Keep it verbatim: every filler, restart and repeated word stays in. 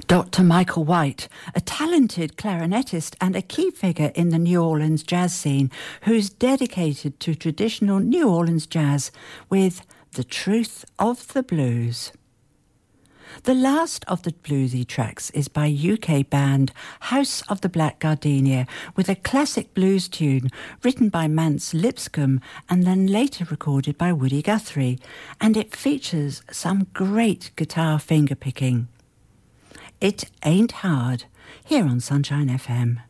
Doctor Michael White, a talented clarinetist and a key figure in the New Orleans jazz scene, who's dedicated to traditional New Orleans jazz with The Truth of the Blues. The last of the bluesy tracks is by U K band House of the Black Gardenia, with a classic blues tune written by Mance Lipscomb and then later recorded by Woody Guthrie, and it features some great guitar fingerpicking. It Ain't Hard, here on Sunshine F M.